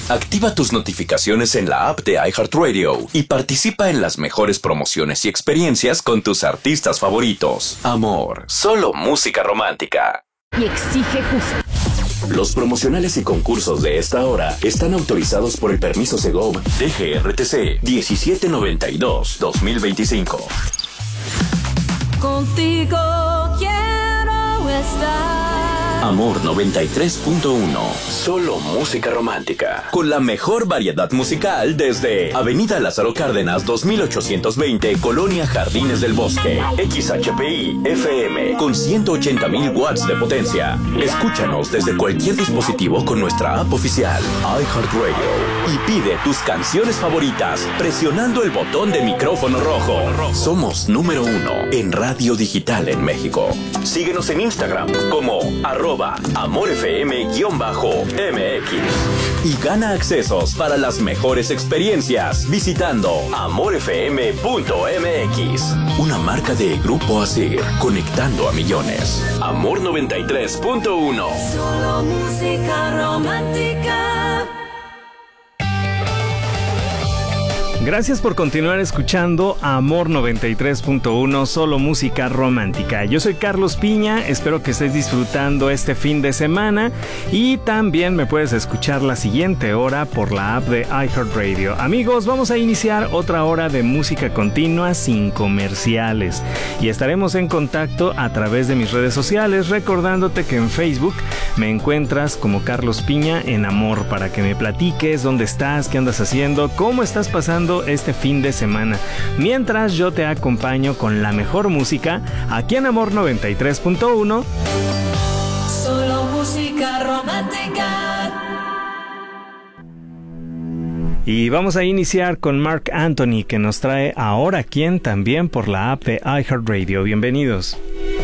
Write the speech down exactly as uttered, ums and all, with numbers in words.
Activa tus notificaciones en la app de iHeartRadio y participa en las mejores promociones y experiencias con tus artistas favoritos. Amor, solo música romántica. Y exige justicia. Los promocionales y concursos de esta hora están autorizados por el permiso Segov D G R T C diecisiete noventa y dos dos mil veinticinco. Contigo quiero estar. Amor noventa y tres punto uno. Solo música romántica. Con la mejor variedad musical desde Avenida Lázaro Cárdenas dos mil ochocientos veinte, Colonia Jardines del Bosque. X H P I F M con ciento ochenta mil watts de potencia. Escúchanos desde cualquier dispositivo con nuestra app oficial iHeartRadio y pide tus canciones favoritas presionando el botón de micrófono rojo. Somos número uno en radio digital en México. Síguenos en Instagram como arroba amorfm-mx y gana accesos para las mejores experiencias visitando amorfm punto m x. Una marca de Grupo Asir, conectando a millones. Amor noventa y tres punto uno. Solo música romántica. Gracias por continuar escuchando Amor noventa y tres punto uno, solo música romántica. Yo soy Carlos Piña, espero que estés disfrutando este fin de semana y también me puedes escuchar la siguiente hora por la app de iHeartRadio. Amigos, vamos a iniciar otra hora de música continua sin comerciales y estaremos en contacto a través de mis redes sociales, recordándote que en Facebook me encuentras como Carlos Piña en Amor para que me platiques dónde estás, qué andas haciendo, cómo estás pasando este fin de semana, mientras yo te acompaño con la mejor música aquí en Amor noventa y tres punto uno. Solo música romántica. Y vamos a iniciar con Marc Anthony, que nos trae Ahora Quién, también por la app de iHeartRadio. Bienvenidos.